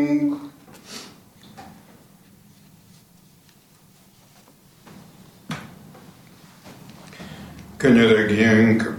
Könyörögjünk!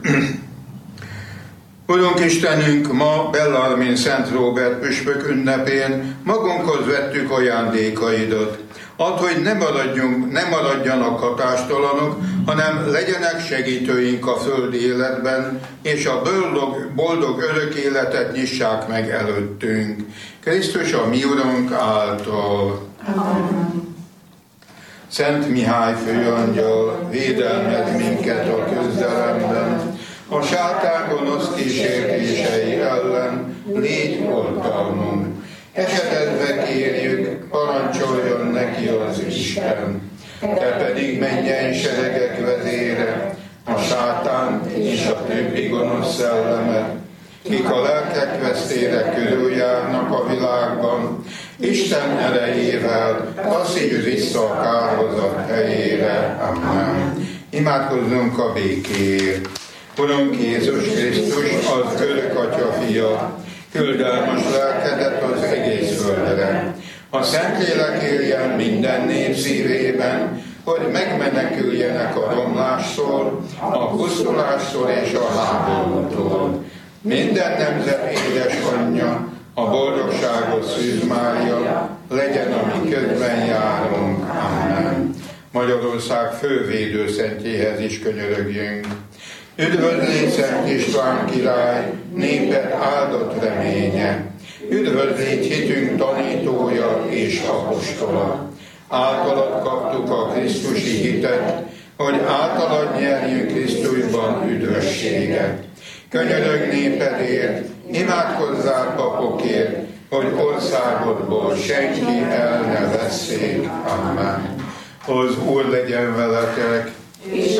Urunk Istenünk, ma Bellarmin Szent Róbert püspök ünnepén magunkhoz vettük ajándékaidat. Add, hogy ne maradjanak hatástalanok, hanem legyenek segítőink a földi életben, és a boldog örök életet nyissák meg előttünk. Krisztus a mi Urunk által. Amen. Szent Mihály főangyal, védelmez minket a küzdelemben, a sátán gonosz kísértései ellen légy oltalmunk. Esetedve kérjük, parancsoljon neki az Isten. Te pedig mennyei seregek vezére, a sátán és a többi gonosz szellemet, kik a lelkek vesztére körüljárnak a világban, Isten erejével taszíts vissza a kárhozat helyére. Amen. Imádkozzunk a békéért. Urunk Jézus Krisztus, az örök Atya fia, küld el most lelkedet az egész földre. A Szentlélek éljen minden nép szívében, hogy megmeneküljenek a romlástól, a pusztulástól és a háborútól. Minden nemzet édesanyja, a boldogságos Szűz Mária, legyen a mi közben járunk. Amen. Magyarország fővédőszentjéhez is könyörögjünk. Üdvözlégy Szent István király, néped áldott reménye. Üdvözlégy hitünk tanítója és apostola. Általad kaptuk a krisztusi hitet, hogy általad nyerjünk Krisztusban üdvösséget. Könyörög népedért, imádkozzál papokért, hogy országodból senki el ne vesszék. Amen. Az Úr legyen veletek, és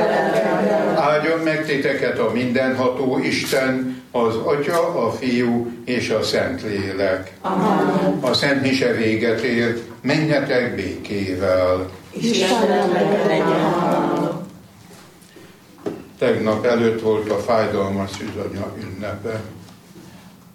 áldjon meg titeket a mindenható Isten, az Atya, a Fiú és a Szentlélek. Amen. A Szent Mise véget ért, menjetek békével. Istennek legyen. Tegnap előtt volt a fájdalmas szűzanya ünnepe.